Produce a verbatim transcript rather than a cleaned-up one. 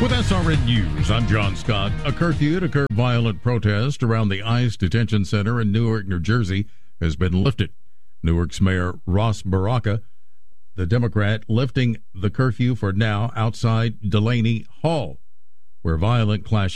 With S R N News, I'm John Scott. A curfew to curb violent protest around the ICE detention center in Newark, New Jersey, has been lifted. Newark's Mayor Ross Baraka, the Democrat, lifting the curfew for now outside Delaney Hall, where violent clashes